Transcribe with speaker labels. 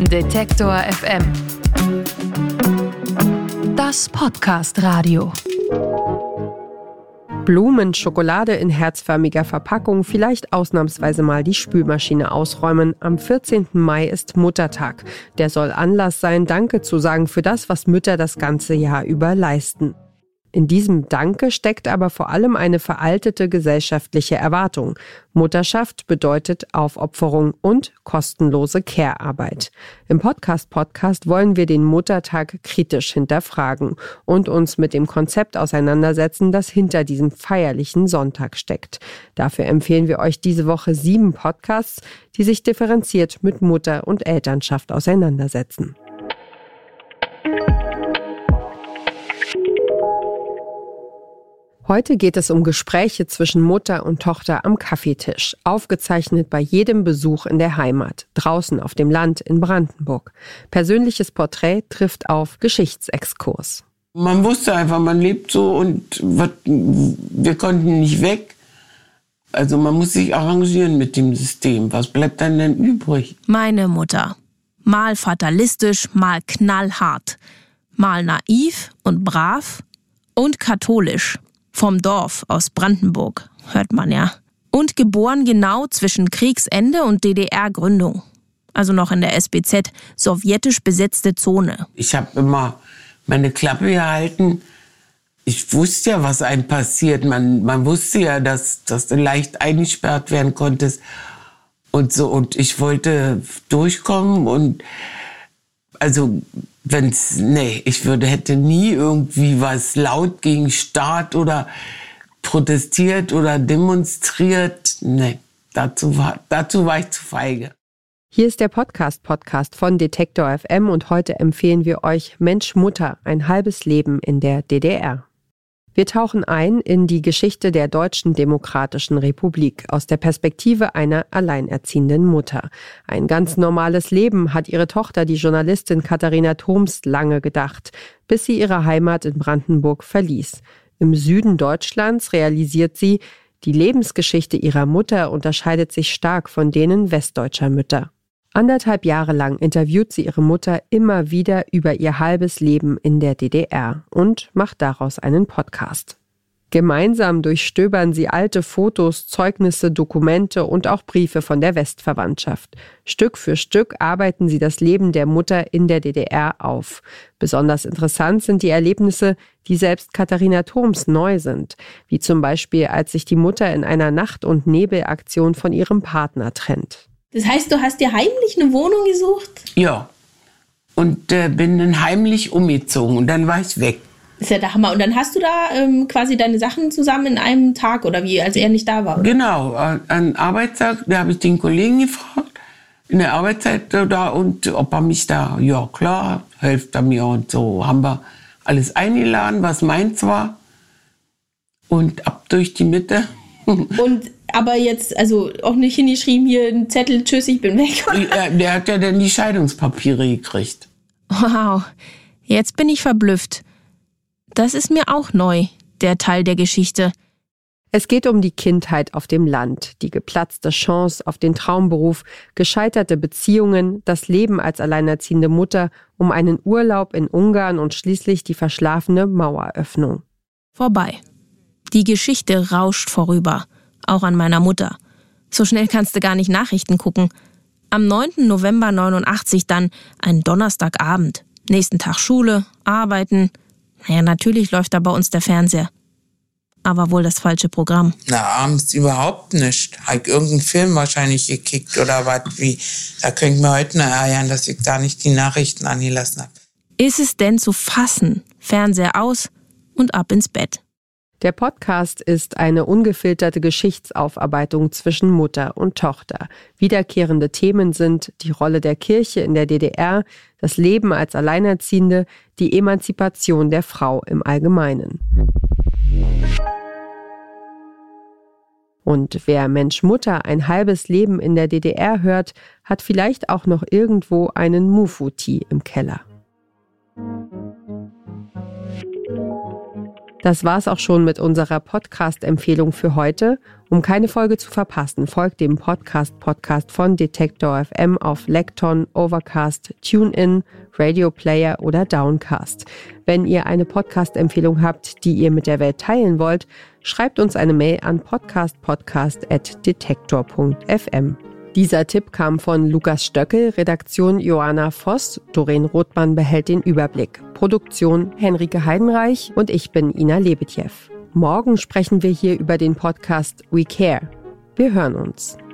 Speaker 1: Detektor FM. Das Podcast-Radio.
Speaker 2: Blumen, Schokolade in herzförmiger Verpackung, vielleicht ausnahmsweise mal die Spülmaschine ausräumen. Am 14. Mai ist Muttertag. Der soll Anlass sein, Danke zu sagen für das, was Mütter das ganze Jahr über leisten. In diesem Danke steckt aber vor allem eine veraltete gesellschaftliche Erwartung. Mutterschaft bedeutet Aufopferung und kostenlose Care-Arbeit. Im Podcast wollen wir den Muttertag kritisch hinterfragen und uns mit dem Konzept auseinandersetzen, das hinter diesem feierlichen Sonntag steckt. Dafür empfehlen wir euch diese Woche 7 Podcasts, die sich differenziert mit Mutter- und Elternschaft auseinandersetzen. Heute geht es um Gespräche zwischen Mutter und Tochter am Kaffeetisch, aufgezeichnet bei jedem Besuch in der Heimat, draußen auf dem Land in Brandenburg. Persönliches Porträt trifft auf Geschichtsexkurs.
Speaker 3: Man wusste einfach, man lebt so und wir konnten nicht weg. Also man muss sich arrangieren mit dem System. Was bleibt dann denn übrig?
Speaker 4: Meine Mutter. Mal fatalistisch, mal knallhart. Mal naiv und brav und katholisch. Vom Dorf aus Brandenburg, hört man ja. Und geboren genau zwischen Kriegsende und DDR-Gründung. Also noch in der SBZ, sowjetisch besetzte Zone.
Speaker 3: Ich habe immer meine Klappe gehalten. Ich wusste ja, was einem passiert. Man wusste ja, dass du leicht eingesperrt werden konntest. Und so. Und ich wollte durchkommen. Und also hätte nie irgendwie was laut gegen Staat oder protestiert oder demonstriert. Nee, dazu war ich zu feige.
Speaker 2: Hier ist der Podcast von Detektor FM und heute empfehlen wir euch Mensch, Mutter, ein halbes Leben in der DDR. Wir tauchen ein in die Geschichte der Deutschen Demokratischen Republik aus der Perspektive einer alleinerziehenden Mutter. Ein ganz normales Leben hat ihre Tochter, die Journalistin Katharina Thoms, lange gedacht, bis sie ihre Heimat in Brandenburg verließ. Im Süden Deutschlands realisiert sie, die Lebensgeschichte ihrer Mutter unterscheidet sich stark von denen westdeutscher Mütter. 1,5 Jahre lang interviewt sie ihre Mutter immer wieder über ihr halbes Leben in der DDR und macht daraus einen Podcast. Gemeinsam durchstöbern sie alte Fotos, Zeugnisse, Dokumente und auch Briefe von der Westverwandtschaft. Stück für Stück arbeiten sie das Leben der Mutter in der DDR auf. Besonders interessant sind die Erlebnisse, die selbst Katharina Thoms neu sind, wie zum Beispiel, als sich die Mutter in einer Nacht- und Nebelaktion von ihrem Partner trennt.
Speaker 4: Das heißt, du hast dir heimlich eine Wohnung gesucht?
Speaker 3: Ja. Und bin dann heimlich umgezogen und dann war ich weg.
Speaker 4: Das ist ja der Hammer. Und dann hast du da quasi deine Sachen zusammen in einem Tag oder wie, als er nicht da war? Oder?
Speaker 3: Genau, an Arbeitstag, da habe ich den Kollegen gefragt, in der Arbeitszeit da und ob er mich da, ja klar, hilft er mir und so. Haben wir alles eingeladen, was meins war und ab durch die Mitte.
Speaker 4: Aber jetzt, also auch nicht hingeschrieben, hier ein Zettel, tschüss, ich bin weg.
Speaker 3: Der hat ja dann die Scheidungspapiere gekriegt.
Speaker 4: Wow, jetzt bin ich verblüfft. Das ist mir auch neu, der Teil der Geschichte.
Speaker 2: Es geht um die Kindheit auf dem Land, die geplatzte Chance auf den Traumberuf, gescheiterte Beziehungen, das Leben als alleinerziehende Mutter, um einen Urlaub in Ungarn und schließlich die verschlafene Maueröffnung.
Speaker 4: Vorbei. Die Geschichte rauscht vorüber. Auch an meiner Mutter. So schnell kannst du gar nicht Nachrichten gucken. Am 9. November 89 dann ein Donnerstagabend. Nächsten Tag Schule, Arbeiten. Naja, natürlich läuft da bei uns der Fernseher. Aber wohl das falsche Programm.
Speaker 5: Na, abends überhaupt nicht. Hab irgendeinen Film wahrscheinlich gekickt oder was wie. Da könnt ihr mir heute noch ärgern, dass ich da nicht die Nachrichten angelassen habe.
Speaker 4: Ist es denn zu fassen? Fernseher aus und ab ins Bett.
Speaker 2: Der Podcast ist eine ungefilterte Geschichtsaufarbeitung zwischen Mutter und Tochter. Wiederkehrende Themen sind die Rolle der Kirche in der DDR, das Leben als Alleinerziehende, die Emanzipation der Frau im Allgemeinen. Und wer Mensch Mutter ein halbes Leben in der DDR hört, hat vielleicht auch noch irgendwo einen Mufuti im Keller. Das war's auch schon mit unserer Podcast-Empfehlung für heute. Um keine Folge zu verpassen, folgt dem Podcast von Detektor FM auf Lekton, Overcast, TuneIn, Radio Player oder Downcast. Wenn ihr eine Podcast-Empfehlung habt, die ihr mit der Welt teilen wollt, schreibt uns eine Mail an podcast@detektor.fm. Dieser Tipp kam von Lukas Stöckel, Redaktion Joanna Voss, Doreen Rothmann behält den Überblick, Produktion Henrike Heidenreich und ich bin Ina Lebetjew. Morgen sprechen wir hier über den Podcast We Care. Wir hören uns.